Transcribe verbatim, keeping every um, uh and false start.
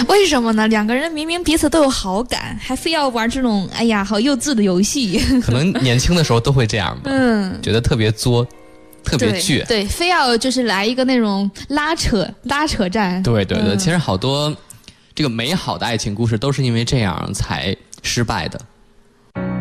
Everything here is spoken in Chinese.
为什么呢？两个人明明彼此都有好感，还非要玩这种哎呀好幼稚的游戏。 可能年轻的时候都会这样吧，嗯，觉得特别作，特别倔， 对，对，非要就是来一个那种拉扯拉扯战。 对对对，嗯、其实好多这个美好的爱情故事都是因为这样才失败的。